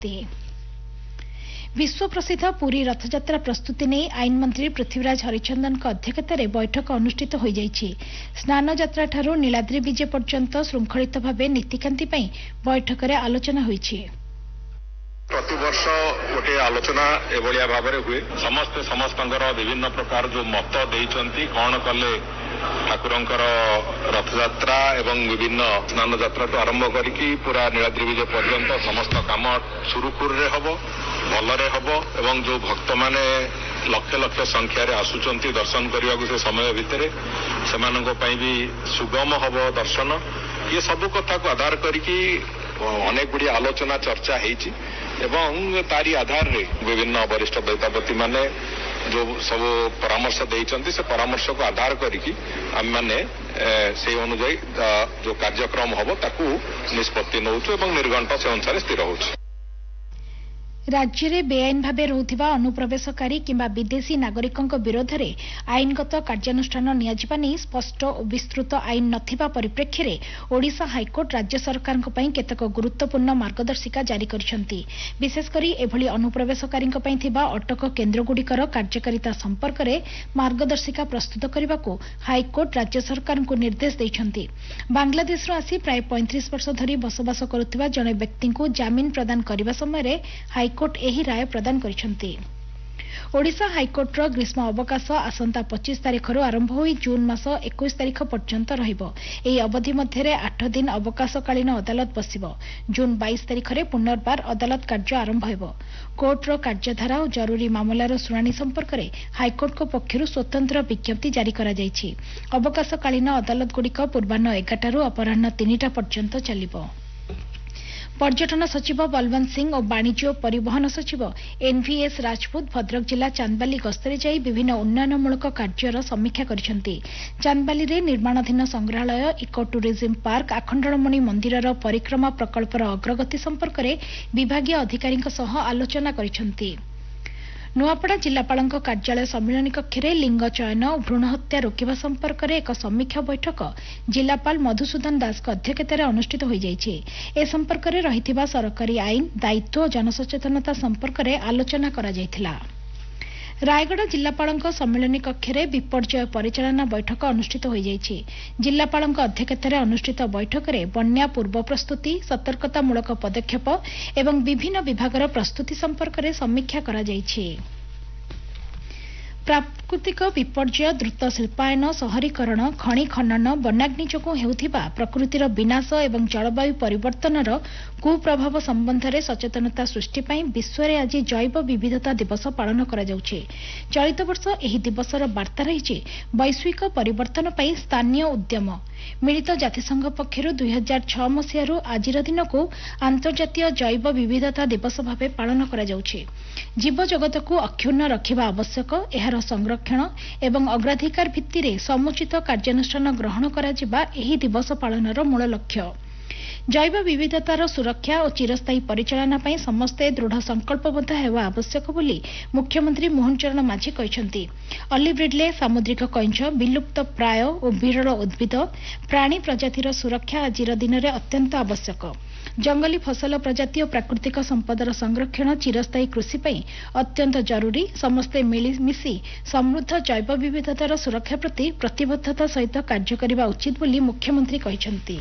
विश्व प्रसिद्ध पुरी रथयात्रा प्रस्तुति नहीं आईन मंत्री पृथ्वीराज हरिचंदन अध्यक्षतार बैठक अनुष्ठित हो जाइछि। स्नान यात्रा ठारू नीलाद्रि विजे पर्यंत श्रृंखलित भाव नीतिकांति बैठक में आलोचना होइछि। प्रतिवर्ष गोटे आलोचना एभलिया भाव हुए समस्ते समस्तंकर विभिन्न प्रकार जो मत देइछंती कौन कले ठाकुरंकर रथयात्रा एवं विभिन्न स्नान यात्रा आरंभ करिकी पूरा नीलाद्रि विजय पर्यंत समस्त काम सुरुखुर रे हबो भलरे हबो एवं जो भक्त माने लक्ष लक्ष संख्या रे आसुचंती दर्शन करने से समय भितर सेमानंको पई भी सुगम हबो दर्शन ये सब कथा को आधार करिकी अनेक गुड़ी आलोचना चर्चा हेछि एवं तारी आधार रे विभिन्न वरिष्ठ दैतापति माने जो सब परामर्श देइचंती से परामर्श को आधार करिकी आम माने से अनुसार जो कार्यक्रम हबो ताकू निष्पत्ति नउछु एवं निर्घंट से अनुसार स्थिर होछु। राज्य में बेआईन भाव रोहुथिबा अनुप्रवेशकारी किंबा विदेशी नागरिकों विरोध में आईनगत कार्यानुष्ठान नियाजिबा नै स्पष्ट और विस्तृत आईन नथिबा परिप्रेक्षी में ओडिशा हाईकोर्ट राज्य सरकार केतेक गुरुत्वपूर्ण मार्गदर्शिका जारी करिसेंती। विशेषकर एभली अनुप्रवेशकारी थिबा अटक केन्द्रगुड़िकर कार्यकारिता संपर्क में मार्गदर्शिका प्रस्तुत करने को हाईकोर्ट राज्य सरकार को निर्देश देइछंती। बांग्लादेश आसी प्राय 35 वर्ष धरी बसवास करुथिबा जणे व्यक्ति को जामिन प्रदान करने समय हाईकोर्ट एही राय प्रदान करिसेंती। ओडिशा हाईकोर्टर ग्रीष्म अवकाश आसंता 25 तारिखर आरंभ होई जून मास 21 तारिख पर्यंत रहिबो। एही अवधि मध्यरे 8 दिन अवकाशकालीन अदालत बसिबो। जून 22 तारिखरे पुनर्बार अदालत कार्य आरंभ हेबो। कोर्टर कार्यधारा और जरूरी मामलार शुणाणी संपर्क में हाईकोर्ट को पक्षरु स्वतंत्र विज्ञप्ति जारी करा जायछि। अवकाशकालीन अदालत गुड़िक पूर्वाह्न 11 अपराह्न 3 पर्यंत चलिबो। पर्यटन सचिव बलवंत सिंह और वाणिज्य और परिवहन सचिव एनवीएस राजपूत भद्रक जिला चांदबाली गस्तरे जाई विभिन्न उन्नयनमूलक कार्यर समीक्षा करिसेंती। चांदबाली रे निर्माणाधीन संग्रहालय इको टूरिज्म पार्क आखंडमणि मंदिरर परिक्रमा प्रकल्पर अग्रगति संपर्क में विभागीय अधिकारी सह आलोचना करिसेंती। नुआपड़ा जिलापालଙ୍କ कार्यालय सम्मिलनी कक्ष में लिंग चयन और भ्रूण हत्या रोकवा संपर्क में एक समीक्षा बैठक जिलापाल मधुसूदन दास अध्यक्षतार अनुष्ठित हो जाइछि। ए संपर्क में रहिथिबा सरकारी आईन दायित्व और जनसचेतनता संपर्क में आलोचना करा जायथिला। रायगढ़ जिलापालଙ୍କ सम्मिलनी कक्ष में विपर्यय परिचालना बैठक अनुष्ठित हो जाइछि। जिलापालଙ୍କ अध्यक्षतार अनुष्ठित बैठक में बन्या पूर्व प्रस्तुति सतर्कतामूलक पदक्षेप एवं विभिन्न विभागर प्रस्तुति संपर्क में समीक्षा करा जाइछि। प्राकृतिक विपर्यय द्रुत शिल्पायन शहरीकरण खनि खनन वन्याग्नि जोगु हेउथिबा प्रकृतिर विनाश एवं जलवायु परिवर्तनर कुप्रभाव संबंध में सचेतनता सृष्टि पई विश्व में आज जैव विविधता दिवस पालन करा जाउछि। चलित वर्ष एही दिवसर वार्ता रही वैश्विक परिवर्तन पई स्थानीय उद्यम। मिलित जातिसंघ पक्षरु 2006 मसीहारू आजिर दिन को अंतर्जातीय जैव विविधता दिवस भाव पालन करा जाउछि। जीव जगत को अक्षुण्ण रखिबा आवश्यक एहार संरक्षण एवं अग्राधिकार भित्तिरे समुचित कार्यानुष्ठान ग्रहण करा जिबा एही दिवस पालनर मूल लक्ष्य। जैव विविधतार सुरक्षा और चिरस्थायी परिचालना पई समस्ते दृढ़ संकल्पबद्ध हेवा आवश्यक बोली मुख्यमंत्री मोहन चरण माझी कहिसेंती। ऑलिव रिडले सामुद्रिक कईंछ विलुप्त प्राय और विरल उद्भिद प्राणी प्रजातिर सुरक्षा आजिर दिन में अत्यंत आवश्यक। जंगली फसल प्रजाति और प्राकृतिक संपदर संरक्षण चिरस्थायी कृषि पई अत्यंत जरूरी। समस्ते मिलिमिशि समृद्ध जैव विविधतार सुरक्षा प्रति प्रतिबद्धता सहित कार्य करने उचित बोली मुख्यमंत्री कहिसेंती।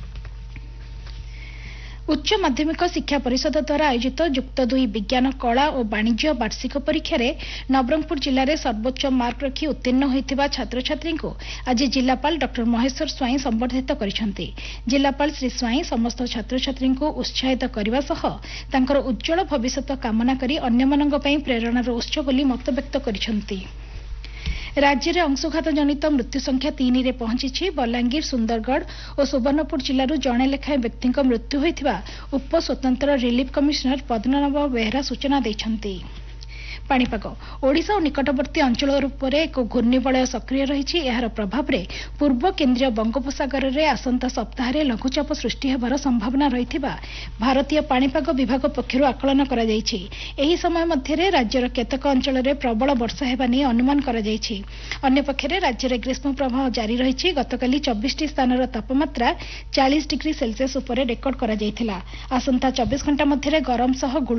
उच्च माध्यमिक शिक्षा परिषद द्वारा आयोजित युक्त 2 विज्ञान कला और वाणिज्य वार्षिक परीक्षा रे नवरंगपुर जिले में सर्वोच्च मार्क रखी उत्तीर्ण होइथिबा छात्र छात्री को आज जिलापाल डॉ महेश्वर स्वाई संबर्धित करिसेंती। जिलापाल श्री स्वाई समस्त छात्र छात्री को उत्साहित करने सह तांकर उज्जवल भविष्य कामना करी अन्यमानंक पई प्रेरणार उत्स बोली मत व्यक्त करिसेंती। राज्य में अंशुघात जनित मृत्यु संख्या 3 रे पहुंची। बलांगीर सुंदरगढ़ और सुवर्णपुर जिलूर जड़े लेखाएं व्यक्ति मृत्यु होता उप स्वतंत्र रिलीफ कमिशनर पद्मनाभ बेहरा सूचना देइछंती। पाणीपाग ओडिशा और निकटवर्ती अंचल उपर एक घूर्णिबलय सक्रिय रही। यार प्रभाव में पूर्व केन्द्रीय बंगोपसागर में आसंता सप्ताह लघुचाप सृष्टि होबार संभावना रही भारतीय पाणीपाग विभाग पक्षर आकलन कर समय मध्य राज्यर केतक अंचल में प्रबल वर्षा हेबा नहीं अनुमान करपक्षे राज्य में ग्रीष्म प्रवाह जारी रही। गतकाली 24 स्थान तापमात्रा 40 डिग्री सेल्सियस उपर रेकर्ड कर आसंता 24 घंटा मध्य गरम सह